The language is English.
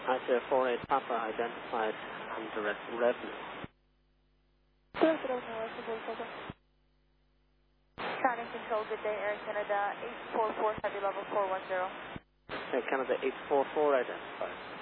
Ice 48 Papa identified under revenue. Tracking control, good day, Air Canada 844, heavy level 410. Air Canada 844 identified.